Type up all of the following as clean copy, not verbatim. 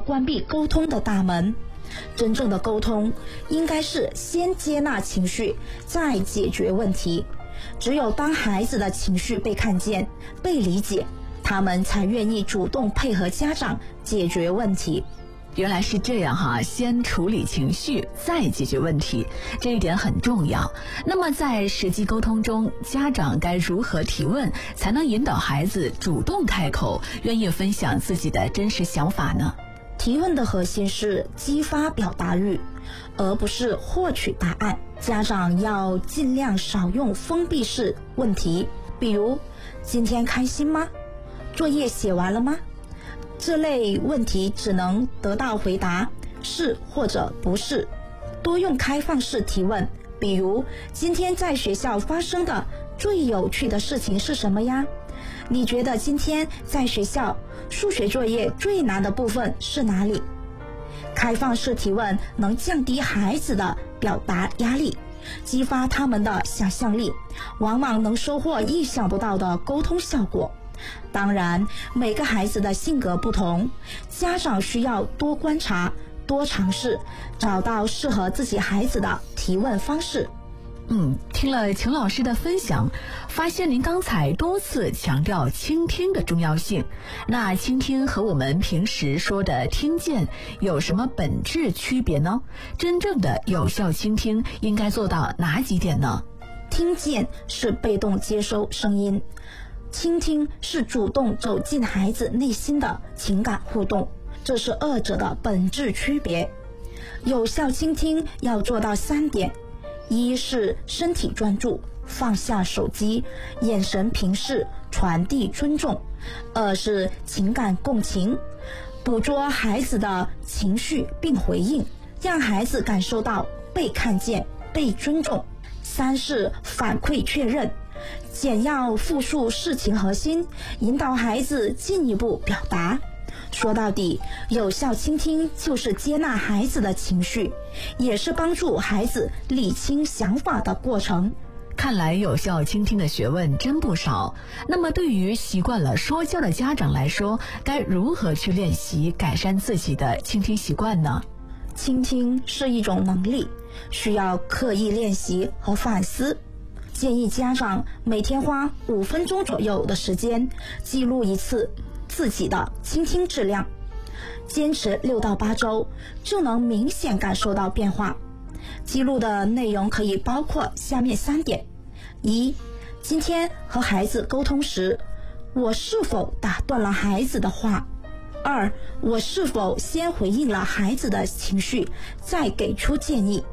关闭沟通的大门。真正的沟通应该是先接纳情绪，再解决问题。只有当孩子的情绪被看见、被理解，他们才愿意主动配合家长解决问题。 原来是这样哈，先处理情绪，再解决问题，这一点很重要。那么在实际沟通中，家长该如何提问，才能引导孩子主动开口，愿意分享自己的真实想法呢？ 提问的核心是激发表达欲，而不是获取答案。家长要尽量少用封闭式问题，比如今天开心吗？作业写完了吗？这类问题只能得到回答是或者不是。多用开放式提问，比如今天在学校发生的最有趣的事情是什么呀？你觉得今天在学校数学作业最难的部分是哪里？开放式提问能降低孩子的表达压力，激发他们的想象力，往往能收获意想不到的沟通效果。当然，每个孩子的性格不同，家长需要多观察、多尝试，找到适合自己孩子的提问方式。 听了秦老师的分享，发现您刚才多次强调倾听的重要性。那倾听和我们平时说的听见有什么本质区别呢？真正的有效倾听应该做到哪几点呢？ 听见是被动接收声音，倾听是主动走进孩子内心的情感互动，这是二者的本质区别。有效倾听要做到3点：一是身体专注，放下手机，眼神平视，传递尊重；二是情感共情，捕捉孩子的情绪并回应，让孩子感受到被看见、被尊重；三是反馈确认，简要复述事情核心，引导孩子进一步表达。说到底，有效倾听就是接纳孩子的情绪，也是帮助孩子理清想法的过程。 看来有效倾听的学问真不少。那么对于习惯了说教的家长来说，该如何去练习改善自己的倾听习惯呢？ 倾听是一种能力，需要刻意练习和反思。建议家长每天花5分钟左右的时间，记录一次自己的倾听质量，坚持6到8周，就能明显感受到变化。记录的内容可以包括下面3点：一、今天和孩子沟通时，我是否打断了孩子的话；2、我是否先回应了孩子的情绪，再给出建议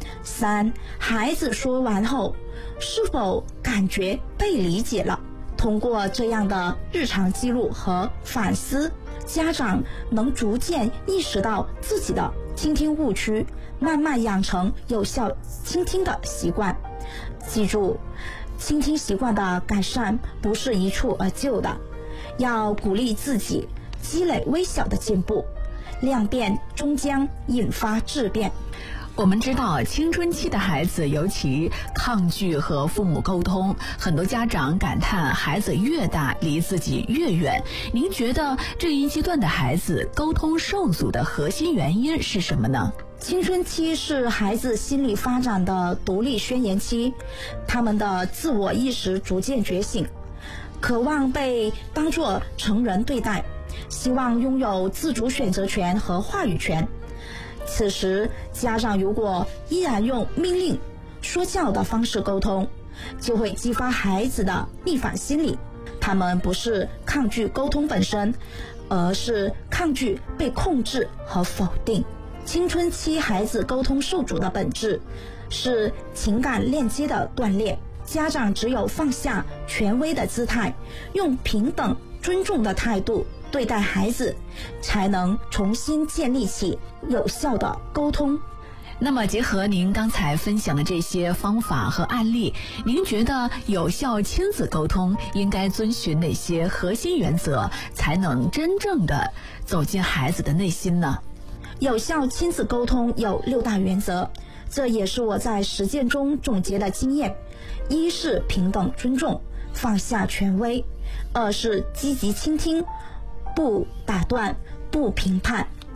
；3、孩子说完后，是否感觉被理解了。通过这样的日常记录和反思，家长能逐渐意识到自己的倾听误区，慢慢养成有效倾听的习惯。记住，倾听习惯的改善不是一蹴而就的，要鼓励自己积累微小的进步，量变终将引发质变。 我们知道青春期的孩子尤其抗拒和父母沟通，很多家长感叹孩子越大离自己越远。您觉得这一阶段的孩子沟通受阻的核心原因是什么呢？ 青春期是孩子心理发展的独立宣言期，他们的自我意识逐渐觉醒，渴望被当作成人对待，希望拥有自主选择权和话语权。此时，家长如果依然用命令、说教的方式沟通，就会激发孩子的逆反心理。他们不是抗拒沟通本身，而是抗拒被控制和否定。青春期孩子沟通受阻的本质是情感链接的断裂。家长只有放下权威的姿态，用平等、尊重的态度对待孩子，才能重新建立起有效的沟通。 那么结合您刚才分享的这些方法和案例，您觉得有效亲子沟通应该遵循哪些核心原则，才能真正的走进孩子的内心呢？ 有效亲子沟通有6大原则，这也是我在实践中总结的经验。一是平等尊重，放下权威；2是积极倾听，不打断，不评判；